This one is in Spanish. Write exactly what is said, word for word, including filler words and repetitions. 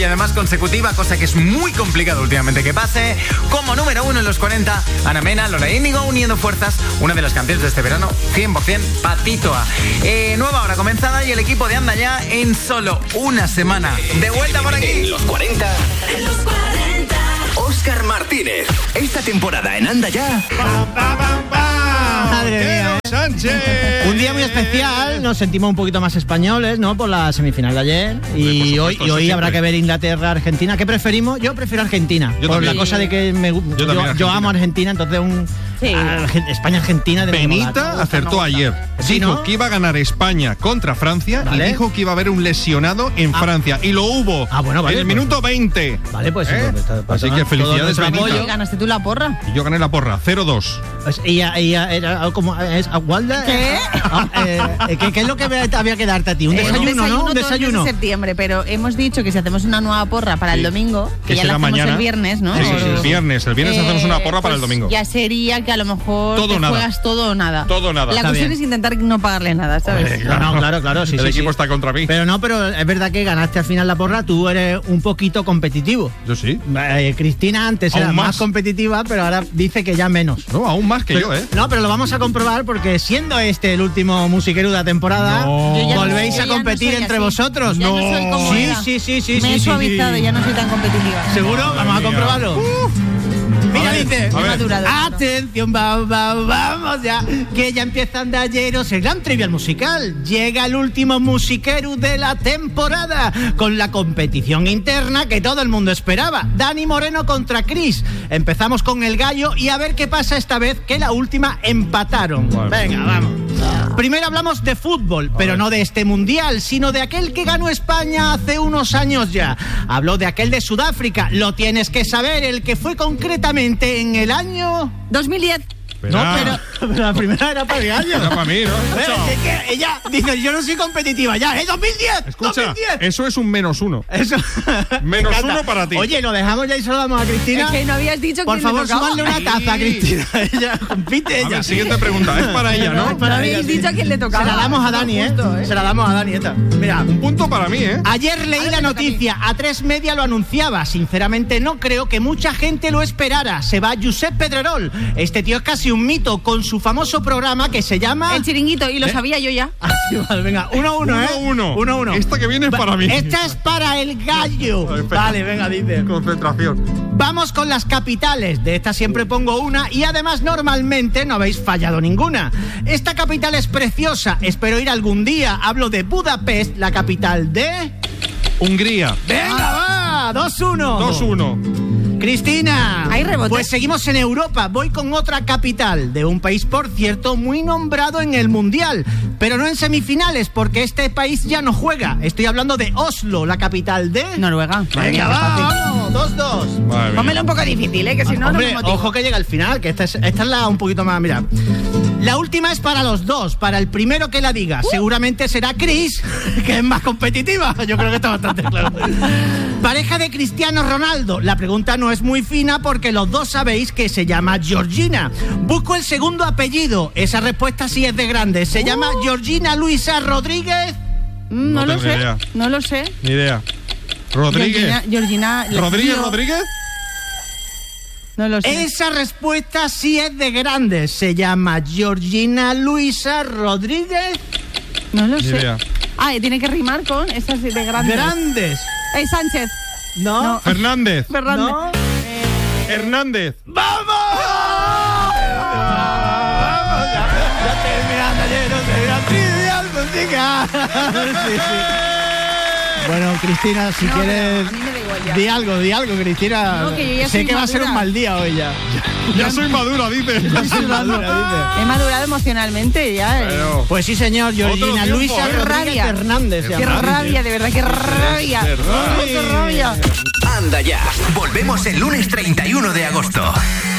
Y además consecutiva, cosa que es muy complicado últimamente que pase. Como número uno en los cuarenta, Ana Mena, Lola Índigo, uniendo fuerzas. Una de las canciones de este verano, cien por ciento Patitoa. Eh, nueva hora comenzada y el equipo de Anda Ya en solo una semana. De vuelta por aquí. En los cuarenta. En los cuarenta. Óscar Martínez. Esta temporada en Anda Ya. Madre mía, ¿eh? Sánchez. Un día muy especial, nos sentimos un poquito más españoles, ¿no? Por la semifinal de ayer. Y supuesto, hoy, y hoy siempre. habrá que ver Inglaterra-Argentina. ¿Qué preferimos? Yo prefiero Argentina. Yo por también. la cosa de que me, yo, también, yo, Argentina. amo a Argentina, entonces un Sí. Argen- España-Argentina de Benita acertó ayer. Sí, Dijo ¿no? que iba a ganar España contra Francia Vale. y dijo que iba a haber un lesionado en Ah. Francia. Y lo hubo. Ah, bueno, vale, En el pues. minuto veinte. Vale, pues, ¿Eh? pues, pues, pues, Así que todo felicidades, nuestro Benita. apoyo. Oye, ¿ganaste tú la porra? Y yo gané la porra, cero dos. Pues ella, ella era como es Agualda. ¿Qué? Ah, eh, ¿qué, ¿Qué es lo que había que darte a ti? Un Eh, desayuno, ¿no? Un todo el mes desayuno. de septiembre, pero hemos dicho que si hacemos una nueva porra para el Sí. domingo, que, Que ya será la hacemos mañana. el viernes, ¿no? Sí, sí, sí, el O- viernes. El viernes Eh, hacemos una porra para el pues domingo. Ya sería que a lo mejor Todo o te nada. juegas todo o nada. Todo o nada. La Está cuestión bien. es intentar no pagarle nada, ¿sabes? Hombre, No, no, claro, claro, sí, El sí, equipo sí. está contra mí. Pero no, pero es verdad que ganaste al final la porra, tú eres un poquito competitivo. Yo sí. Eh, Cristina antes Aún era más. más. competitiva, pero ahora dice que ya menos. No, aún más que Pero- yo, ¿eh? No, pero lo vamos a comprobar porque siendo este el último musiquero de la temporada, No. Yo ya no- volvéis yo a ya no competir soy entre así. vosotros. Ya no soy como sí, era. sí, sí, sí, Me sí, he sí, suavizado, sí. ya no soy tan competitiva. ¿Seguro? Madre Vamos a mía. comprobarlo. Mira, A ver, dice. a ver. Madurado, claro. Atención, va, va, vamos ya. Que ya empiezan de ayeros el gran trivial musical. Llega el último musiquero de la temporada. Con la competición interna que todo el mundo esperaba. Dani Moreno contra Chris. Empezamos con el gallo y a ver qué pasa esta vez, que la última empataron. Vale. Venga, vamos. Primero hablamos de fútbol, pero ver. no de este mundial, sino de aquel que ganó España hace unos años ya. Habló de aquel de Sudáfrica, lo tienes que saber, el que fue concretamente en el año... dos mil diez. No, Verá. pero, pero la primera era para el gallo. Era para mí, ¿no? Pero es que ella dice, yo no soy competitiva ya, ¿eh? dos mil diez. Escucha, dos mil diez. eso es un menos uno. Eso. Menos Me encanta. uno para ti. Oye, lo dejamos ya y se lo damos a Cristina. Es que no habías dicho Por quién favor, le tocaba. súbanle una taza a Sí. Cristina. Ella compite A ella. ver, siguiente pregunta. Es para ella, ¿no? Para No ella, habéis sí. dicho a quién le tocaba. Se la damos a Dani, ¿eh? Justo, ¿eh? Se la damos a Dani esta. Mira. Un punto para mí, ¿eh? Ayer leí Ahora la me toca a mí. noticia, a tres media lo anunciaba. Sinceramente no creo que mucha gente lo esperara. Se va Josep Pedrerol. Este tío es casi un mito con su famoso programa que se llama... El chiringuito, y lo ¿Eh? sabía yo ya. Ah, sí, vale, venga, uno uno, ¿eh? Uno, uno. Uno uno. Esta que viene es Va- para mí. Esta es para el gallo. Vale, espera. Vale, venga, dice. Concentración. Vamos con las capitales. De esta siempre pongo una y además normalmente no habéis fallado ninguna. Esta capital es preciosa. Espero ir algún día. Hablo de Budapest, la capital de... Hungría. ¡Venga, va! dos uno. dos uno. Cristina. Hay rebote. Pues seguimos en Europa. Voy con otra capital de un país, por cierto, muy nombrado en el Mundial. Pero no en semifinales, porque este país ya no juega. Estoy hablando de Oslo, la capital de... Noruega. Venga, vamos. dos dos. Madre mía. Pónmelo un poco difícil, ¿eh? Que si no, Hombre, no me motivo. ojo que llega al final, que esta es, esta es la un poquito más, mira. La última es para los dos, para el primero que la diga. Seguramente será Chris, que es más competitiva. Yo creo que está bastante claro. Pareja de Cristiano Ronaldo. La pregunta no es muy fina porque los dos sabéis que se llama Georgina. Busco el segundo apellido. Esa respuesta sí es de grande. Se llama Georgina Luisa Rodríguez. Mm, No, No lo tengo sé. idea. No lo sé. Ni idea. Rodríguez. Georgina, Georgina Rodríguez, no, Rodríguez. No lo sé. Esa respuesta sí es de grande. Se llama Georgina Luisa Rodríguez. No lo Ni sé. idea. Ah, y tiene que rimar con esas de grandes. Grandes. Eh, Sánchez. ¿No? No. Fernández. Fernández. ¿No? Hernández. ¡Vamos! ¡Vamos! Ya, ya terminando llenos de la trivial música. Sí, sí. Bueno, Cristina, si No, quieres... pero a mí me da igual ya. Di algo, di algo, Cristina. No, que yo ya sé soy que va a ser madura. un mal día hoy ya. Ya soy madura, dice. Ya soy madura, He madurado emocionalmente ya. eh. Pero- dice. Pues sí, señor, Georgina tiempo, Luisa ¿eh? Rodríguez Rabia. Hernández. se Qué llama. rabia, de verdad, qué rabia. verdad. Qué rabia. Anda Ya. Volvemos el lunes treinta y uno de agosto.